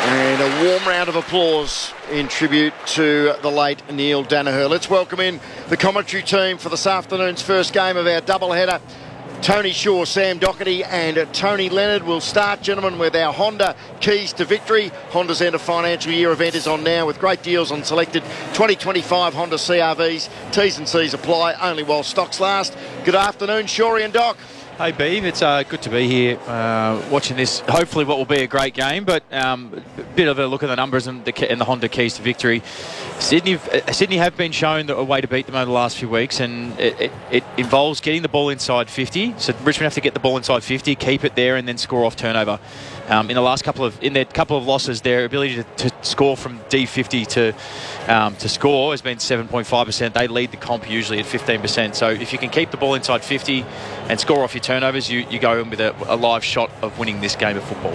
And a warm round of applause in tribute to the late Neil Danaher. Let's welcome in the commentary team for this afternoon's first game of our doubleheader. Tony Shaw, Sam Doherty and Tony Leonard will start, gentlemen, with our Honda Keys to Victory. Honda's end of financial year event is on now with great deals on selected 2025 Honda CRVs. T's and C's apply only while stocks last. Good afternoon, Shawry and Doc. Hey Beav, it's good to be here watching this, hopefully what will be a great game, but a bit of a look at the numbers and the Honda Keys to Victory. Sydney have been shown a way to beat them over the last few weeks, and it involves getting the ball inside 50. So Richmond have to get the ball inside 50, keep it there and then score off turnover. In their couple of losses, their ability to score from D50 to score has been 7.5%. They lead the comp usually at 15%. So if you can keep the ball inside 50 and score off your turnovers, you go in with a live shot of winning this game of football.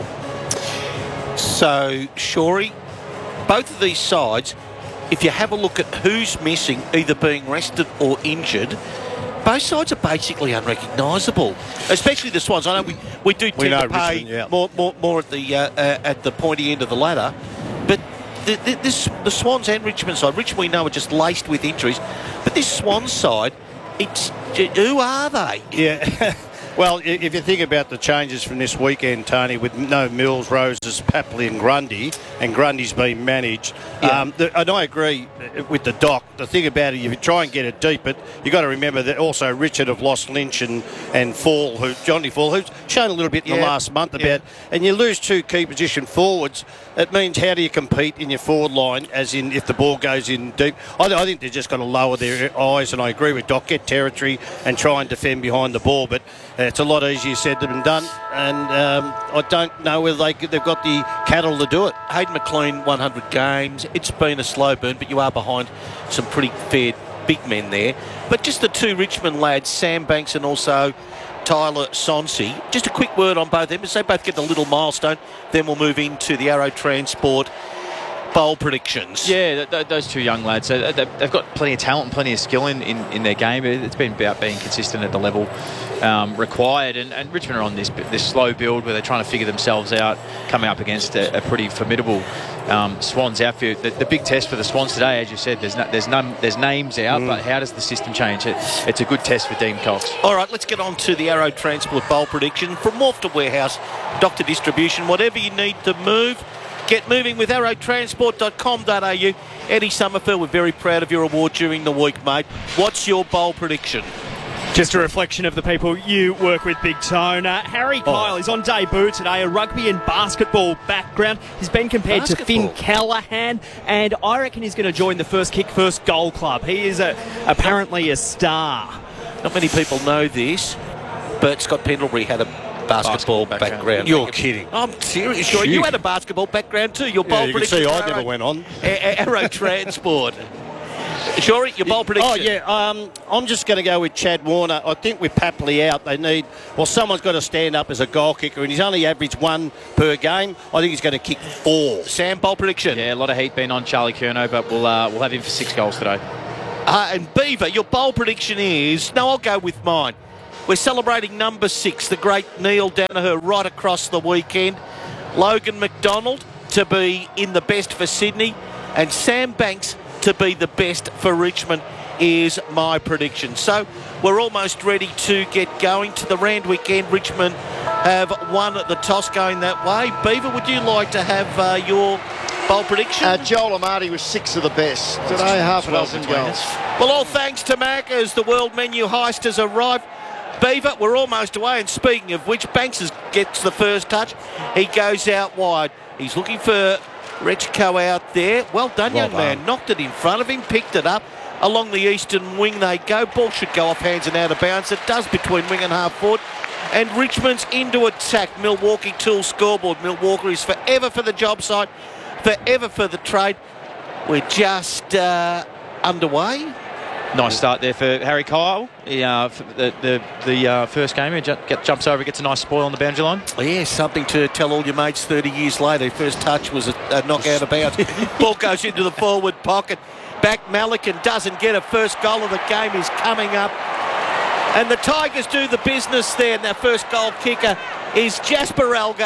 So, Shawry, both of these sides, if you have a look at who's missing, either being rested or injured, both sides are basically unrecognisable, especially the Swans. I know we do tend to pay Richmond, more at the pointy end of the ladder, but the Swans and Richmond side, Richmond we know are just laced with injuries, but this Swans side, who are they? Yeah. Well, if you think about the changes from this weekend, Tony, with no Mills, Roses, Papley and Grundy's been managed. Yeah. And I agree with the Doc. The thing about it, if you try and get it deep, but you've got to remember that also Richard have lost Lynch and Johnny Fall, who's shown a little bit in the last month about, and you lose two key position forwards. It means how do you compete in your forward line, as in if the ball goes in deep. I think they've just got to lower their eyes, and I agree with Doc, get territory and try and defend behind the ball, but it's a lot easier said than done, and I don't know whether they've got the cattle to do it. Hayden McLean, 100 games. It's been a slow burn, but you are behind some pretty fair big men there. But just the two Richmond lads, Sam Banks and also Tyler Sonsie. Just a quick word on both of them, as they both get the little milestone. Then we'll move into the Arrow Transport bowl predictions. Yeah, those two young lads, they've got plenty of talent and plenty of skill in their game. It's been about being consistent at the level required, and Richmond are on this slow build where they're trying to figure themselves out, coming up against a pretty formidable Swans outfit. The big test for the Swans today, as you said, there's names out, but how does the system change? It's a good test for Dean Cox. All right, let's get on to the Arrow Transport bowl prediction. From Wharf to Warehouse, Doctor Distribution, whatever you need to move, get moving with arrowtransport.com.au. Eddie Summerfield, we're very proud of your award during the week, mate. What's your bowl prediction? Just a reflection of the people you work with, Big Tone. Harry Kyle is on debut today, a rugby and basketball background. He's been compared to Finn Callahan, and I reckon he's going to join the First Kick, First Goal club. He is apparently a star. Not many people know this, but Scott Pendlebury had a basketball background. You're kidding. I'm serious. Sure, you had a basketball background too. Your bowl prediction. You can see I never went on. Arrow Transport. Sure, your bowl prediction. Oh, yeah. I'm just going to go with Chad Warner. I think with Papley out, someone's got to stand up as a goal kicker, and he's only averaged one per game. I think he's going to kick 4. Sam, bowl prediction. Yeah, a lot of heat being on Charlie Curnow, but we'll have him for 6 goals today. And Beaver, your bowl prediction is... No, I'll go with mine. We're celebrating number 6, the great Neil Danaher, right across the weekend. Logan McDonald to be in the best for Sydney, and Sam Banks to be the best for Richmond is my prediction. So we're almost ready to get going to the Rand weekend. Richmond have won the toss going that way. Beaver, would you like to have your bowl prediction? Joel Amati was 6 of the best. Today, half a dozen goals. Well, all thanks to Macca's, the world menu heist has arrived. Beaver, we're almost away, and speaking of which, Banks gets the first touch. He goes out wide. He's looking for Rechico out there. Well done, young man. Knocked it in front of him, picked it up. Along the eastern wing they go. Ball should go off hands and out of bounds. It does between wing and half forward. And Richmond's into attack. Milwaukee Tool scoreboard. Milwaukee is forever for the job site, forever for the trade. We're just underway. Nice start there for Harry Kyle. The first game, he jumps over, gets a nice spoil on the boundary line. Yeah, something to tell all your mates 30 years later. First touch was a knockout of bounds. Ball goes into the forward pocket. Back Malikan doesn't get a first goal of the game is coming up. And the Tigers do the business there. And their first goal kicker is Jasper Alga.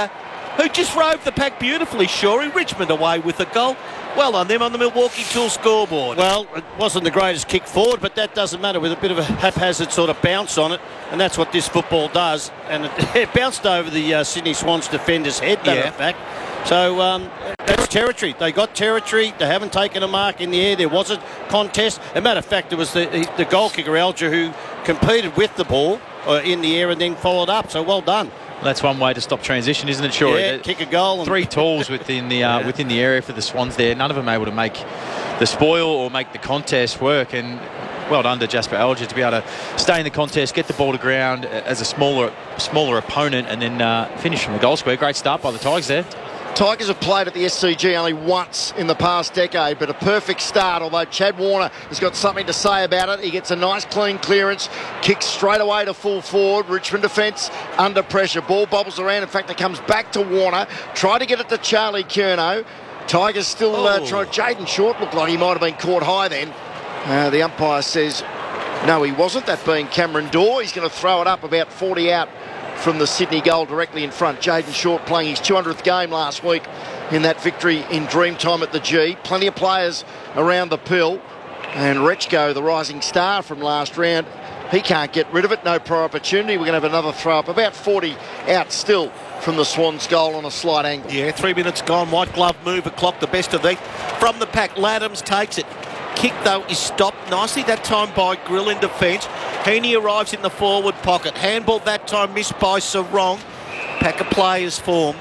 who just rode the pack beautifully, Shorey. Richmond away with a goal. Well on them on the Milwaukee Tool scoreboard. Well, it wasn't the greatest kick forward, but that doesn't matter, with a bit of a haphazard sort of bounce on it, and that's what this football does. And it bounced over the Sydney Swans defender's head, matter of fact. So that's territory. They got territory. They haven't taken a mark in the air. There was a contest. As a matter of fact, it was the goal kicker, Alger, who competed with the ball in the air and then followed up. So well done. That's one way to stop transition, isn't it, Sure? Yeah, kick a goal. 3 tools within the within the area for the Swans there. None of them able to make the spoil or make the contest work. And well done to Jasper Alger to be able to stay in the contest, get the ball to ground as a smaller opponent, and then finish from the goal square. Great start by the Tigers there. Tigers have played at the SCG only once in the past decade, but a perfect start, although Chad Warner has got something to say about it. He gets a nice clean clearance, kicks straight away to full forward. Richmond defence under pressure. Ball bobbles around. In fact, it comes back to Warner. Try to get it to Charlie Curnow. Tigers still trying. Jaden Short looked like he might have been caught high then. The umpire says no, he wasn't, that being Cameron Dorr. He's going to throw it up about 40 out from the Sydney goal directly in front. Jaden Short playing his 200th game last week in that victory in Dreamtime at the G. Plenty of players around the pill. And Rechko, the rising star from last round, he can't get rid of it. No prior opportunity. We're going to have another throw up. About 40 out still from the Swans goal on a slight angle. Yeah, 3 minutes gone. White glove move, a clock, the best of these. From the pack, Laddams takes it. Kick, though, is stopped nicely that time by Grill in defence. Heaney arrives in the forward pocket. Handball that time missed by Sarong. Pack of players form.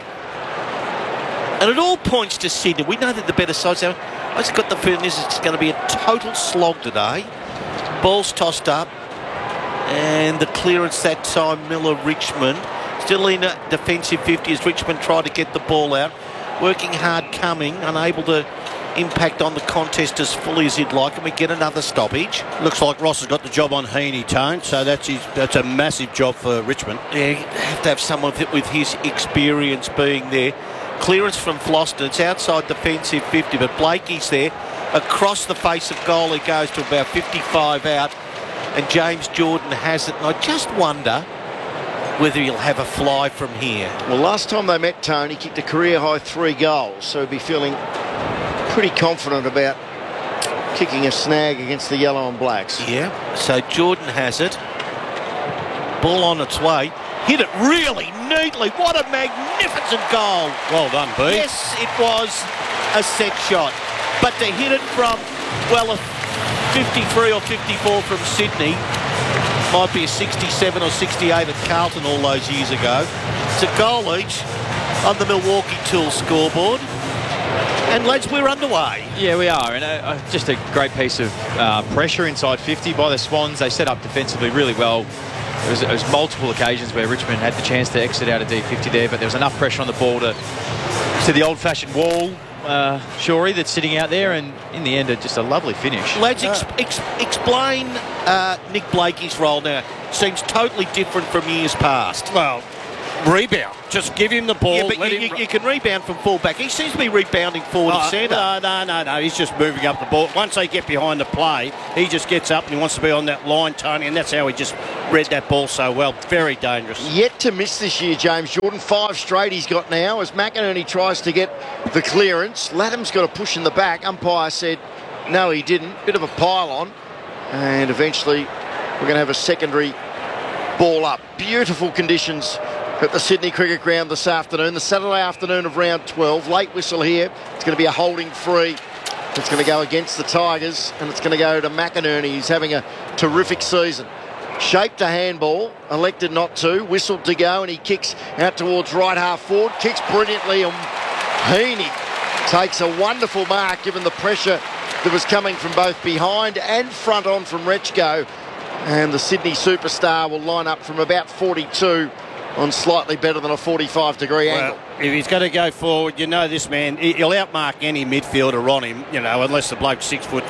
And it all points to Sydney. We know that the better side's out. I just got the feeling this is going to be a total slog today. Ball's tossed up. And the clearance that time, Miller-Richmond. Still in a defensive 50 as Richmond try to get the ball out. Working hard coming, unable to impact on the contest as fully as he'd like, and we get another stoppage. Looks like Ross has got the job on Heaney, Tone, so that's a massive job for Richmond. Yeah, you have to have someone with his experience being there. Clearance from Floston, it's outside defensive 50, but Blakey's there. Across the face of goal he goes to about 55 out, and James Jordan has it, and I just wonder whether he'll have a fly from here. Well, last time they met, Tony, he kicked a career-high 3 goals, so he'd be feeling pretty confident about kicking a snag against the yellow and blacks. Yeah, so Jordan has it. Ball on its way. Hit it really neatly. What a magnificent goal. Well done, B. Yes, it was a set shot. But to hit it from, well, a 53 or 54 from Sydney, might be a 67 or 68 at Carlton all those years ago. It's a goal each on the Milwaukee Tool scoreboard. And lads, we're underway. Yeah, we are, and just a great piece of pressure inside 50 by the Swans. They set up defensively really well. There was multiple occasions where Richmond had the chance to exit out of D50 there, but there was enough pressure on the ball to the old-fashioned wall, Shorey, that's sitting out there, and in the end, just a lovely finish. Lads, explain Nick Blakey's role now. Seems totally different from years past. Well, rebound. Just give him the ball. Yeah, but you can rebound from full-back. He seems to be rebounding forward and centre. No. He's just moving up the ball. Once they get behind the play, he just gets up and he wants to be on that line, Tony, and that's how he just read that ball so well. Very dangerous. Yet to miss this year, James Jordan. 5 straight he's got now as McInerney tries to get the clearance. Laddam's got a push in the back. Umpire said no, he didn't. Bit of a pile-on. And eventually we're going to have a secondary ball up. Beautiful conditions at the Sydney Cricket Ground this afternoon, the Saturday afternoon of round 12. Late whistle here. It's going to be a holding free. It's going to go against the Tigers, and it's going to go to McInerney. He's having a terrific season. Shaped a handball, elected not to, whistled to go, and he kicks out towards right half forward. Kicks brilliantly, and Heaney takes a wonderful mark given the pressure that was coming from both behind and front on from Rechko. And the Sydney superstar will line up from about 42 on slightly better than a 45-degree angle. If he's going to go forward, you know this man, he'll outmark any midfielder on him, you know, unless the bloke's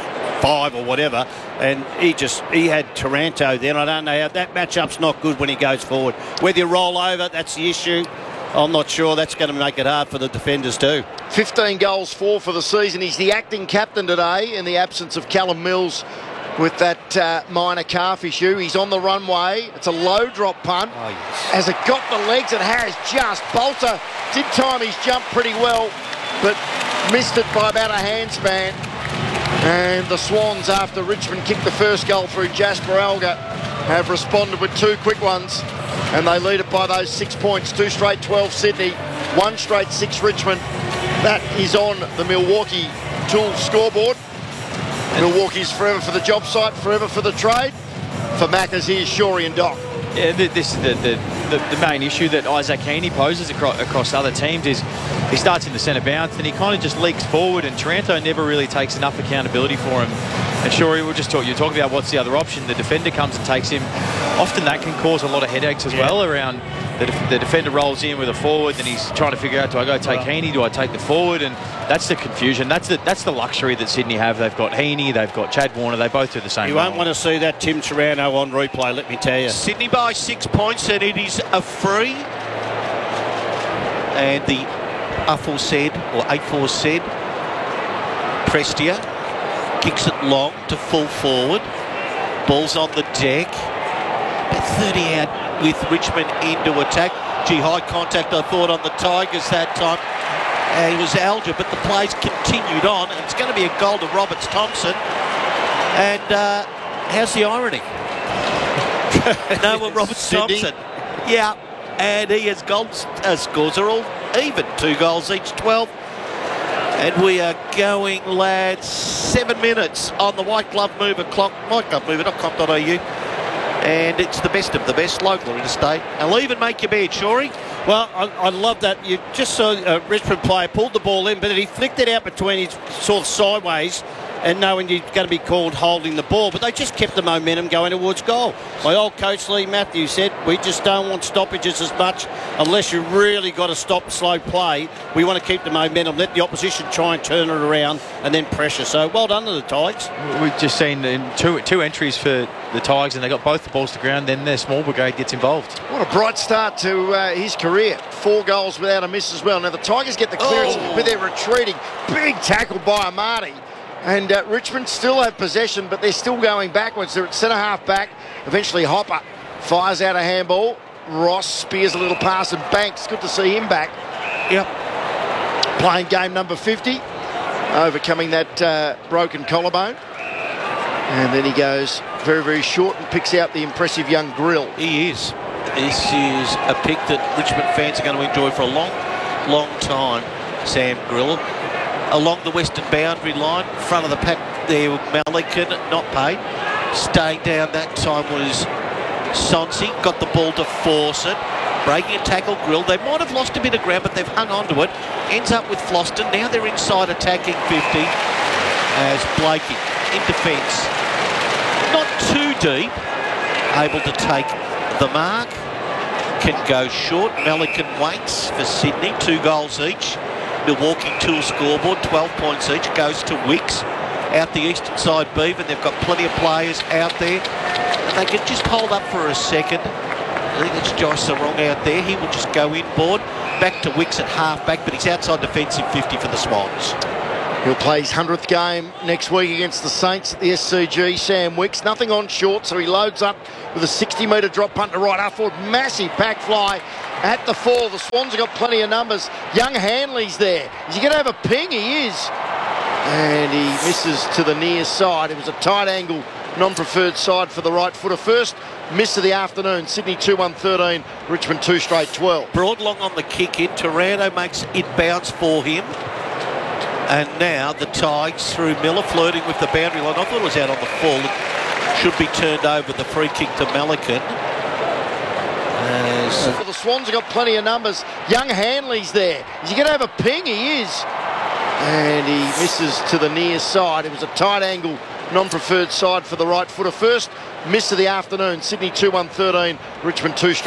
6'5" or whatever. And he had Taranto then. I don't know how that matchup's not good when he goes forward. Whether you roll over, that's the issue. I'm not sure. That's going to make it hard for the defenders too. 15 goals, 4 for the season. He's the acting captain today in the absence of Callum Mills with that minor calf issue. He's on the runway. It's a low drop punt. Oh, yes. Has it got the legs? It has just. Bolter did time his jump pretty well, but missed it by about a handspan. And the Swans, after Richmond kicked the first goal through Jasper Alga, have responded with 2 quick ones, and they lead it by those 6 points. 2 straight 12 Sydney, 1 straight 6 Richmond. That is on the Milwaukee Tools scoreboard. Milwaukee's forever for the job site, forever for the trade. For Maccas, here's Shorey and Doc. Yeah, this the main issue that Isaac Heaney poses across other teams is he starts in the centre bounce, and he kind of just leaks forward, and Taranto never really takes enough accountability for him. And Shorey, you're talking about what's the other option. The defender comes and takes him. Often that can cause a lot of headaches as well around the defender rolls in with a forward, and he's trying to figure out, do I go take Heaney, do I take the forward? And that's the confusion. That's the luxury that Sydney have. They've got Heaney, they've got Chad Warner, they both do the same. You won't want to see that Tim Taranto on replay, let me tell you. Sydney by 6 points, and it is a free. And the aforesaid, or aforesaid, Prestia kicks it long to full forward. Ball's on the deck. About 30 out with Richmond into attack. Gee, high contact, I thought, on the Tigers that time. It was Alger, but the play's continued on, and it's going to be a goal to Roberts-Thompson. And how's the irony? Noah Roberts-Thompson. Yeah, and he has scores are all even. 2 goals each, 12. And we are going, lads, 7 minutes on the White Glove Mover clock. whiteglovemover.com.au. And it's the best of the best, local interstate. I'll even make your bed, Shorey. Well, I love that. You just saw a Richmond player pulled the ball in, but he flicked it out between his sort of sideways, and knowing you're going to be called holding the ball, but they just kept the momentum going towards goal. My old coach Lee Matthews said, we just don't want stoppages as much unless you really got to stop slow play. We want to keep the momentum, let the opposition try and turn it around and then pressure. So well done to the Tigers. We've just seen two entries for the Tigers, and they got both the balls to ground, then their small brigade gets involved. What a bright start to his career. 4 goals without a miss as well. Now the Tigers get the clearance, but they're retreating. Big tackle by Amati. And Richmond still have possession, but they're still going backwards. They're at centre-half back. Eventually Hopper fires out a handball. Ross spears a little pass, and Banks, good to see him back. Yep. Playing game number 50, overcoming that broken collarbone. And then he goes very, very short and picks out the impressive young Grill. He is. This is a pick that Richmond fans are going to enjoy for a long, long time. Sam Grill. Along the western boundary line, front of the pack there with Melican, not paid. Staying down that time was Sonsi, got the ball to force it. Breaking a tackle, Grill. They might have lost a bit of ground, but they've hung on to it. Ends up with Floston. Now they're inside attacking 50 as Blakey in defence. Not too deep. Able to take the mark. Can go short. Melican waits for Sydney. 2 goals each. Milwaukee Tools scoreboard, 12 points each, goes to Wicks out the eastern side Beaver. They've got plenty of players out there, and they can just hold up for a second. I think it's Josh Sarong out there. He will just go inboard. Back to Wicks at half-back, but he's outside defensive 50 for the Swans. He'll play his 100th game next week against the Saints at the SCG. Sam Wicks, nothing on short, so he loads up with a 60-metre drop punt to right half forward. Massive pack fly at the 4. The Swans have got plenty of numbers. Young Hanley's there. Is he going to have a ping? He is. And he misses to the near side. It was a tight angle, non-preferred side for the right footer. First miss of the afternoon. Sydney 2-1-13, Richmond 2 straight 12. Broadlong on the kick in. Taranto makes it bounce for him. And now the Tigers through Miller, flirting with the boundary line. I thought it was out on the full. It should be turned over, the free kick to Melican. The Swans have got plenty of numbers. Young Hanley's there. Is he going to have a ping? He is. And he misses to the near side. It was a tight angle, non-preferred side for the right footer. First miss of the afternoon. Sydney 2-1-13, Richmond 2 straight.